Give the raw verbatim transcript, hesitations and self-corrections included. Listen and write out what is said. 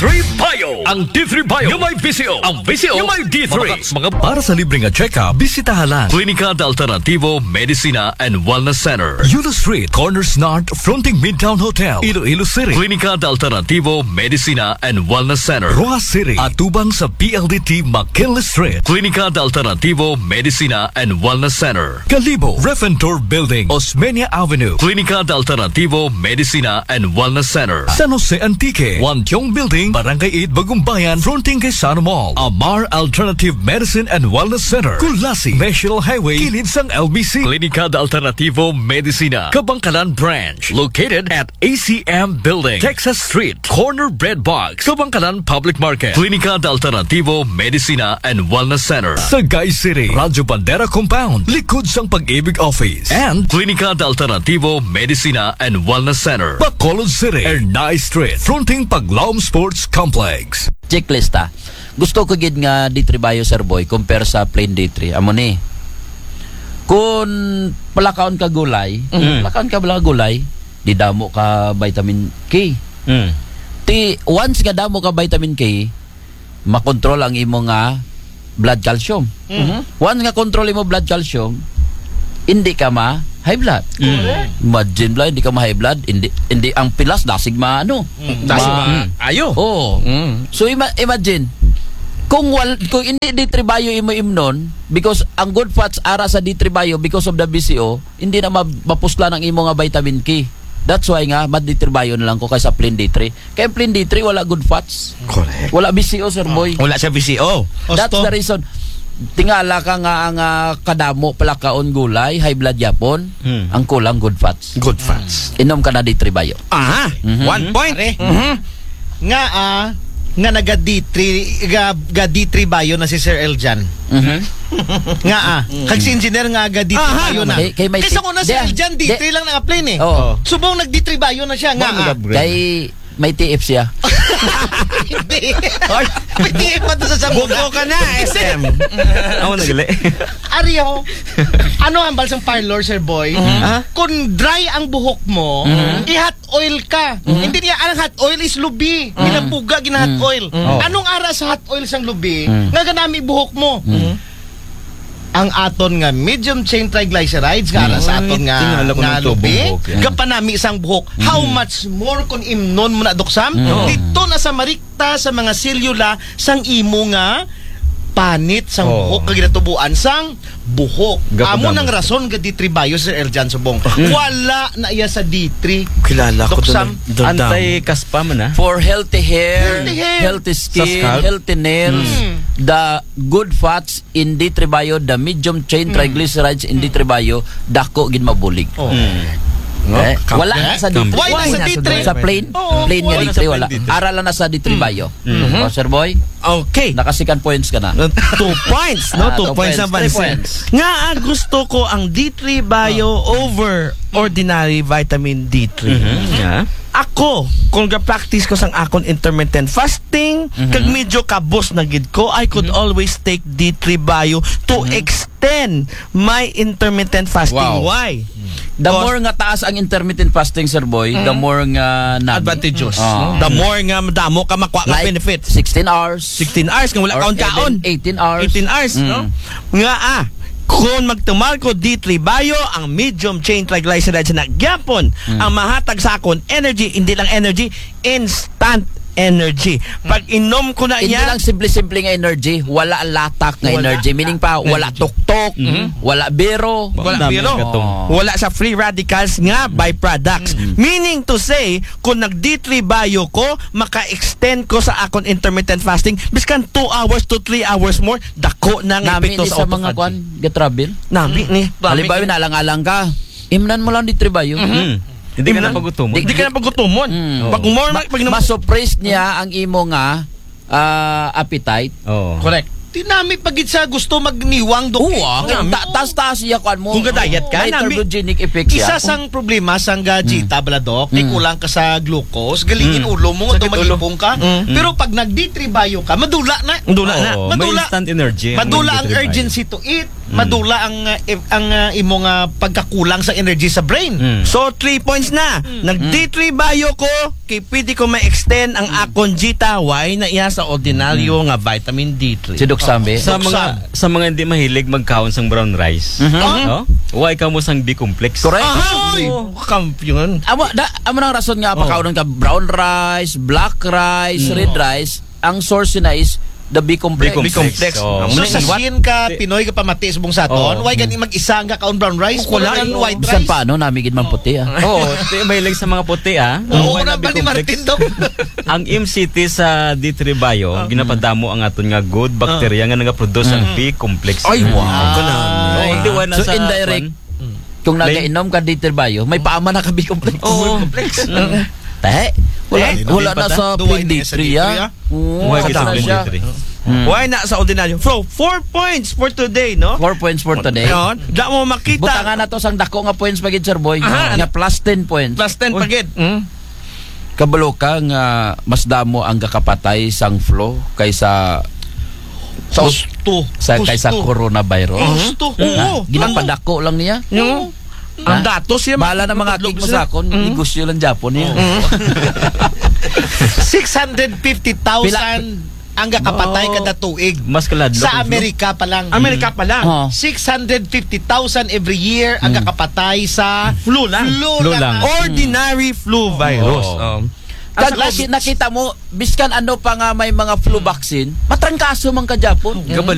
three Bio. Ang D three Bio yung may V C O. Ang V C O yung may D three. Mga, mga para sa libreng check-up, bisitahan lang Klinika de Alternativo Medicina and Wellness Center, Yulo Street, Corners North, fronting Midtown Hotel, Iloilo City. Klinika de Alternativo Medicina and Wellness Center, Rojas City, atubang sa P L D T McKinley Street. Klinika de Alternativo Medicina and Wellness Center, Calibo, Reventor Building, Osmeña Avenue. Klinika de Alternativo Medicina and Wellness Center, San Jose Antique, Wantiong Building, Barangay eight, Bagumbayan, fronting kay Sano Mall. Amar Alternative Medicine and Wellness Center, Kulasi, National Highway, kilid sang L B C. Klinika de Alternativo Medicina, Kabangkalan Branch, located at A C M Building, Texas Street, Corner Bread Box, Kabangkalan Public Market. Klinika de Alternativo Medicina and Wellness Center, Sagay City, Radyo Bandera Compound, likod sang Pag-ibig Office, and Klinika de Alternativo Medicina and Wellness Center, Bacolod City, Ernay Street, fronting Paglaom Sports Complex. Checklista. Gusto ko gid nga D three Bio, Sir Boy, compare sa plain D three. Amo ni. Kung palakaon ka gulay, mm-hmm. palakaon ka bala gulay, di damo ka vitamin K. Mm. Ti once nga damo ka vitamin K, makontrol ang imo nga blood calcium. Mm-hmm. Once nga control imo blood calcium, hindi ka ma high blood. Mm. Imagine bla, hindi ka ma high blood, hindi hindi ang pilas dasig ma ano. Mm. Dasig ma, ma ayo. Oh. Mm. So ima- imagine kung wal kung hindi D three Bio imo imnon, because ang good fats ara sa D three Bio because of the B C O, hindi na mapusla ng imo nga vitamin K. That's why nga mad D three Bio na lang ko kaysa plain D three. Kaya plain D three wala good fats. Correct. Wala B C O, Sir Boy. Oh. Wala siya B C O. That's the reason. Tingala ka nga ang uh, kadamo pala kaon gulay, high blood yapon, hmm. ang kulang good fats. Good fats. Inom ka na D three Bio. Aha. Mm-hmm. One point. Mm-hmm. Nga ah, nga naga D three ga, ga D three Bio na si Sir Eljan. Mhm. Nga ah, mm-hmm. kag si engineer nga ga D three Bio na. Kay, kay Kasi kung na si Eljan D three de, lang na-apply ni. Oh. Subong nag D three Bio na siya nga ah. Kay may T F siya. Hindi. May T F pa doon sa sabong. Buko ka na, S M. Ako nagali. Ariyo, ano ang balsang parlor, Sir Boy? Uh-huh. Kung dry ang buhok mo, uh-huh. i-hot oil ka. Uh-huh. Hindi niya, ang hot oil is lubi. Uh-huh. Ginapuga, gina-hot oil. Uh-huh. Anong ara sa hot oil sang lubi? Uh-huh. Nga ganami buhok mo. Uh-huh. Ang aton nga medium chain triglycerides nga mm. sa aton nga nga lubi gapanami isang buhok. Mm. How much more kung imnon mo na doksam? Mm. Dito na sa marikta sa mga selula sang imo nga panit sang oh. buhok kag ginatubuan sang buhok. Amo nang rason ga D three Bio, Sir Eljan Subong. Mm. Wala na iya sa D three. Kilala ko to. Anti-kaspa man na. For healthy hair, healthy, hair. healthy skin, healthy nails, mm. the good fats in D three Bio, the medium chain mm. triglycerides in D three Bio, dako gid mabulig. Oh. Mm. Okay. Wala na sa D three. Why na sa D three? Sa plain? Oh, plain nga D three wala. Aralan na sa D three Bio. Mm-hmm. Oh, Sir Boy? Okay. Nakasikan points ka na. Two points, no? Ah, two, two points, points na points. Nga, gusto ko ang D three Bio oh. over ordinary vitamin D three. Mm-hmm. Yeah. Ako, kung ga-practice ko sang akon intermittent fasting, mm-hmm. kag medyo kabos na gid ko, I could mm-hmm. always take D three Bio to mm-hmm. extend my intermittent fasting. Wow. Why? The Cause, more nga taas ang intermittent fasting, Sir Boy, mm-hmm. the more nga nabi. Advantageous. Uh, the more nga damo ka makuha like ka benefit. sixteen hours. sixteen hours, kung wala kaon-kaon. eighteen hours. eighteen hours, mm. no? Nga ah, kung magtumal ko D three Bio, ang medium chain triglycerides na gyapon, mm. ang mahatag sa akon energy, hindi lang energy, instant energy. Pag inom ko na yan, hindi lang simple-simple nga energy, wala latak nga wala energy, meaning pa wala tuktok, mm-hmm. wala biro, wala biro, oh. wala sa free radicals nga byproducts. Mm-hmm. Meaning to say, kung nag D three Bio ko, maka-extend ko sa akon intermittent fasting, biskan two hours to three hours more, dako nang epekto sa, sa mga kwan, get travel. Nami ni. Halimbawa nalang-alang ka, imnan mo lang D three Bio. Mm-hmm. Hindi ka na pagutumon. Hindi ka na pagutumon. Mm. Pag more Ma- pag ma-suppress niya ang imo nga uh, appetite. Oh. Correct. Tinami pagit sa gusto magniwang doon. Oo, ta- tas-tas siya kan mo. Kung ka-diet ka, may thermogenic effect siya. Isa sang problema sang gajita mm. baladok, mm. kulang ka sa glucose, galingin mm. ulo mo, ito mag-ipong ka. Mm. Pero pag nag D three Bio ka, madula na. Madula na. Oh, madula. May instant energy. Madula ang urgency to eat. madula ang uh, i- ang uh, imong uh, pagkakulang sa energy sa brain. Mm. So, three points na. Nag D three bio ko, kay pwede ko ma-extend ang akong Gita. Why na iya sa ordinaryo nga vitamin D three. Si Doc Sambi. Sa mga sa mga hindi mahilig magkaon sang brown rice. No? Why ka mo sang B-complex? Correct. Ay, kampiyon. Amo da amo nang rason nga pakaunon ka brown rice, black rice, red rice. Ang source na is the B-complex. B-complex. Oh. So sa What? sin ka Pinoy ka pamati sa buong saton, Oh. why gani mag-isa nga kaon brown rice, Oh, wala wala, ang oh. white Bisan rice. paano namigid man puti ah. Oo, oh, mahilig sa mga puti ah. Oo, Why na na ba ni B-complex? Martin daw? Ang M C T sa D three Bio, ginapadamo ang aton nga good bacteria nga nagaproduce ang B-complex. Ay, wow. Oh, hindi wala So sa indirect kung nagainom ka D three bio, may paama na ka B-complex. Oo. Te, wala, Eh, wala hindi na pa sa ta? plain Duway D na sa three D three, ah. ah. Oo, Why saka kita na sa siya. D three? Mm. Why na sa ordinaryo? So, four points for today, no? Four points for today. Yun. Da mo makita. Buta nga na to sang dako nga points pagid Sir Boy. Aha. Nga plus ten points. Plus ten pagid. Mm. Kabalo ka nga mas damo ang kakapatay sang flu kaysa Sa gusto. sa kaysa coronavirus. Gusto. Oo. Ginapadako lang niya. Yung, ang datos siya. Bahala na mga kig mo sa akon, negosyo lang Japon niya. six hundred fifty thousand ang kakapatay kada tuig. Mas kaladlok. Sa ang flu. Amerika pa lang. Amerika pa lang. Oh. six hundred fifty thousand every year ang kakapatay sa Flu lang. flu, Flu lang. lang. Ordinary flu virus. Oo. Um, Kag nakita mo, biskan ano pa nga may mga flu vaccine, matrangkaso man ka Japon. Gabal